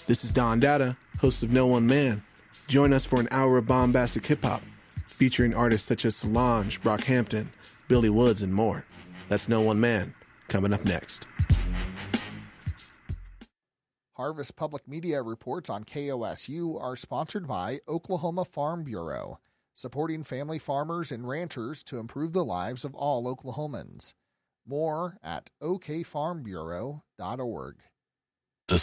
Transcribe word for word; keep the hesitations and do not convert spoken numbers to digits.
This is Don Dada, host of No One Man. Join us for an hour of bombastic hip-hop, featuring artists such as Solange, Brockhampton, Billy Woods, and more. That's No One Man, coming up next. Harvest Public Media reports on K O S U are sponsored by Oklahoma Farm Bureau, supporting family farmers and ranchers to improve the lives of all Oklahomans. More at o k farm bureau dot org.